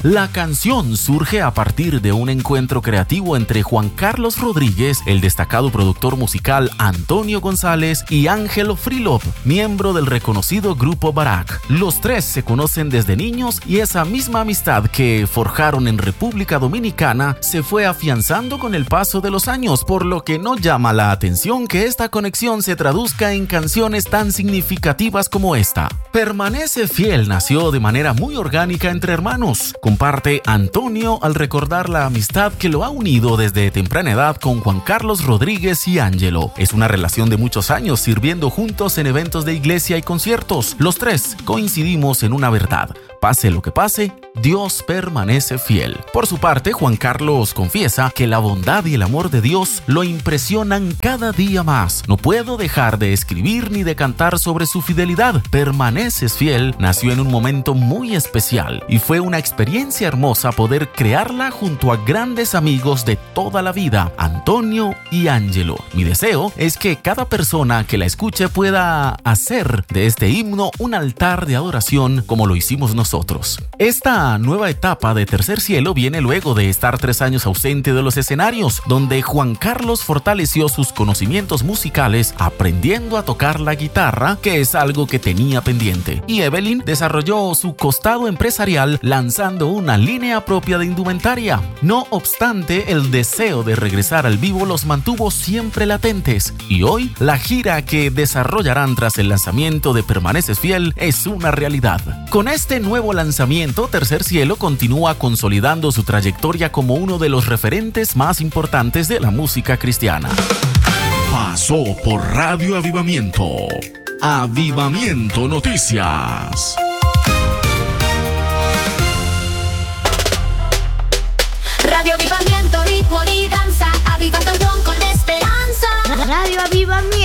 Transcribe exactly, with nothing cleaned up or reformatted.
La canción surge a partir de un encuentro creativo entre Juan Carlos Rodríguez, el destacado productor musical Antonio González y Ángelo Frilov, miembro del reconocido grupo Barak. Los tres se conocen desde niños y esa misma amistad que forjaron en República Dominicana se fue afianzando con el paso de los años, por lo que no llama la atención que esta conexión se traduzca en canciones tan significativas como esta. Permanece Fiel nació de manera muy orgánica entre hermanos, comparte Antonio al recordar la amistad que lo ha unido desde temprana edad con Juan Carlos Rodríguez y Ángelo. Es una relación de muchos años sirviendo juntos en eventos de iglesia y conciertos. Los tres coincidimos en una verdad: pase lo que pase, Dios permanece fiel. Por su parte, Juan Carlos confiesa que la bondad y el amor de Dios lo impresionan cada día más. No puedo dejar de escribir ni de cantar sobre su fidelidad. Permaneces fiel nació en un momento muy especial y fue una experiencia hermosa poder crearla junto a grandes amigos de toda la vida, Antonio y Ángelo. Mi deseo es que cada persona que la escuche pueda hacer de este himno un altar de adoración como lo hicimos nosotros. Esta nueva etapa de Tercer Cielo viene luego de estar tres años ausente de los escenarios, donde Juan Carlos fortaleció sus conocimientos musicales aprendiendo a tocar la guitarra, que es algo que tenía pendiente, y Evelyn desarrolló su costado empresarial lanzando una línea propia de indumentaria. No obstante, el deseo de regresar al vivo los mantuvo siempre latentes, y hoy la gira que desarrollarán tras el lanzamiento de Permaneces Fiel es una realidad. Con este nuevo lanzamiento, Tercer Cielo continúa consolidando su trayectoria como uno de los referentes más importantes de la música cristiana. Pasó por Radio Avivamiento. Avivamiento Noticias. Radio Avivamiento.